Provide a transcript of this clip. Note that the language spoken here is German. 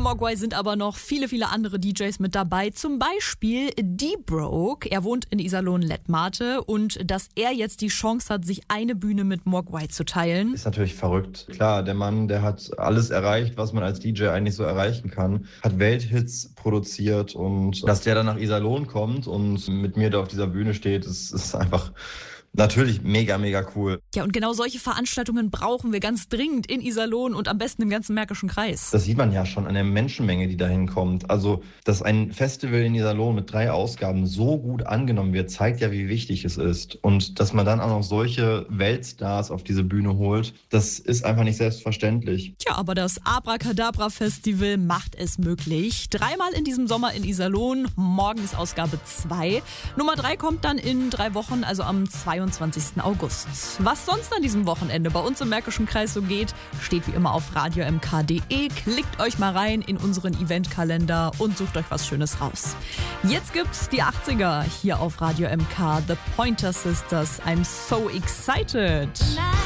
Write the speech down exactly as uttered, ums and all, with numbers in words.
Mogwai sind aber noch viele, viele andere D Js mit dabei. Zum Beispiel D-Broke. Er wohnt in Iserlohn-Lettmate und dass er jetzt die Chance hat, sich eine Bühne mit Mogwai zu teilen. Ist natürlich verrückt. Klar, der Mann, der hat alles erreicht, was man als D J eigentlich so erreichen kann. Hat Welthits produziert und dass der dann nach Iserlohn kommt und mit mir da auf dieser Bühne steht, ist, ist einfach natürlich mega, mega cool. Ja, und genau solche Veranstaltungen brauchen wir ganz dringend in Iserlohn und am besten im ganzen Märkischen Kreis. Das sieht man ja schon an der Menschenmenge, die da hinkommt. Also, dass ein Festival in Iserlohn mit drei Ausgaben so gut angenommen wird, zeigt ja, wie wichtig es ist. Und dass man dann auch noch solche Weltstars auf diese Bühne holt, das ist einfach nicht selbstverständlich. Tja, aber das Abracadabra-Festival macht es möglich. Dreimal in diesem Sommer in Iserlohn. Morgen ist Ausgabe zwei. Nummer drei kommt dann in drei Wochen, also am zweiundzwanzigsten August. Was sonst an diesem Wochenende bei uns im Märkischen Kreis so geht, steht wie immer auf radio m k punkt d e. Klickt euch mal rein in unseren Eventkalender und sucht euch was Schönes raus. Jetzt gibt's die achtziger hier auf Radio M K. The Pointer Sisters. I'm so excited.